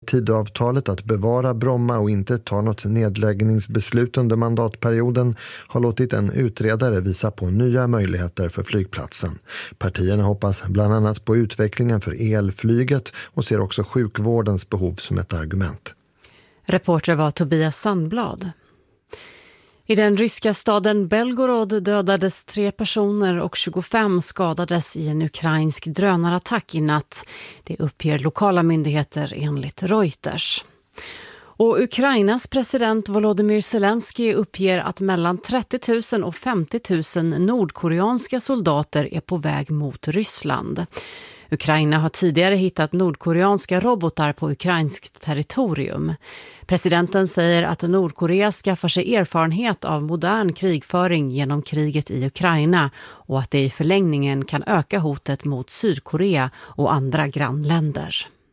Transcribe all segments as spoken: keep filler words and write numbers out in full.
Tidöavtalet att bevara Bromma och inte ta något nedläggningsbeslut under mandatperioden har låtit en utredare visa på nya möjligheter för flygplatsen. Partierna hoppas bland annat på utvecklingen för elflyget och ser också sjukvårdens behov som ett argument. Reporter var Tobias Sandblad. I den ryska staden Belgorod dödades tre personer och tjugofem skadades i en ukrainsk drönarattack i natt. Det uppger lokala myndigheter enligt Reuters. Och Ukrainas president Volodymyr Zelensky uppger att mellan trettio tusen och femtio tusen nordkoreanska soldater är på väg mot Ryssland. Ukraina har tidigare hittat nordkoreanska robotar på ukrainskt territorium. Presidenten säger att Nordkorea skaffar sig erfarenhet av modern krigföring genom kriget i Ukraina och att det i förlängningen kan öka hotet mot Sydkorea och andra grannländer.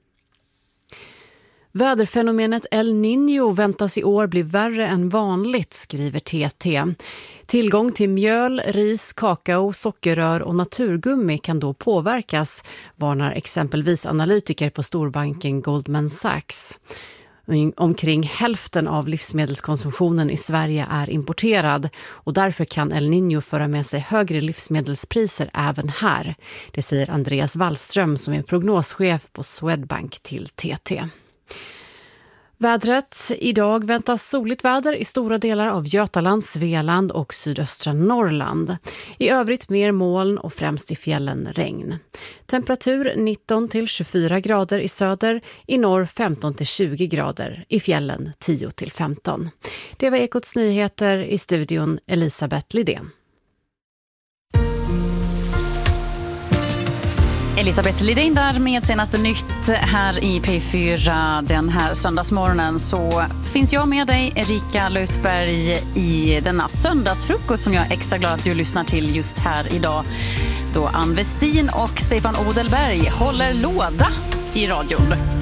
Väderfenomenet El Niño väntas i år bli värre än vanligt, skriver T T. Tillgång till mjöl, ris, kakao, sockerrör och naturgummi kan då påverkas, varnar exempelvis analytiker på storbanken Goldman Sachs. Omkring hälften av livsmedelskonsumtionen i Sverige är importerad och därför kan El Niño föra med sig högre livsmedelspriser även här. Det säger Andreas Wallström som är prognoschef på Swedbank till T T. Vädret. Idag väntas soligt väder i stora delar av Götaland, Svealand och sydöstra Norrland. I övrigt mer moln och främst i fjällen regn. Temperatur nitton till tjugofyra grader i söder, i norr femton till tjugo grader, i fjällen tio till femton. Det var Ekots nyheter, i studion Elisabeth Lidén. Elisabeth Lidén där med senaste nytt här i P fyra den här söndagsmorgonen. Så finns jag med dig, Erika Lutberg, i denna söndagsfrukost som jag är extra glad att du lyssnar till just här idag. Då Ann Westin och Stefan Odelberg håller låda i radion.